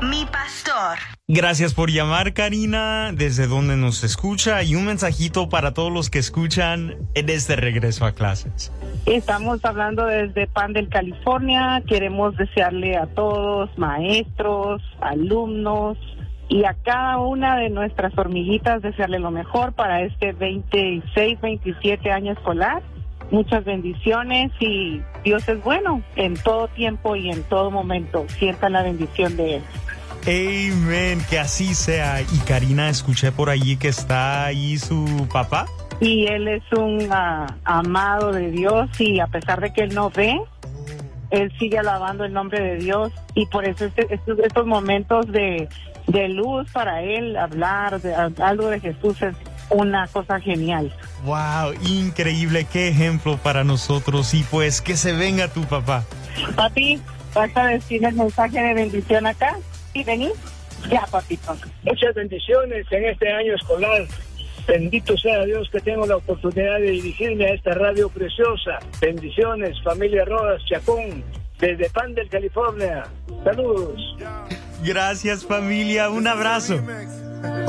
Mi pastor. Gracias por llamar, Karina, desde donde nos escucha, y un mensajito para todos los que escuchan en este regreso a clases. Estamos hablando desde Pandel, California. Queremos desearle a todos, maestros, alumnos y a cada una de nuestras hormiguitas, desearle lo mejor para este 26-27 año escolar. Muchas bendiciones y Dios es bueno en todo tiempo y en todo momento. Sientan la bendición de Él. Amén, que así sea. Y Karina, escuché por allí que está ahí su papá. Y él es un amado de Dios, y a pesar de que él no ve, él sigue alabando el nombre de Dios, y por eso estos momentos de luz para él, hablar de algo de Jesús es una cosa genial. Wow, increíble, qué ejemplo para nosotros. Y pues que se venga tu papá. Papi, ¿vas a decir el mensaje de bendición acá? ¿Sí, vení? Ya, papito. Muchas bendiciones en este año escolar. Bendito sea Dios que tengo la oportunidad de dirigirme a esta radio preciosa. Bendiciones, familia Rodas Chacón, desde Pandel, California. Saludos. Gracias, familia, un abrazo.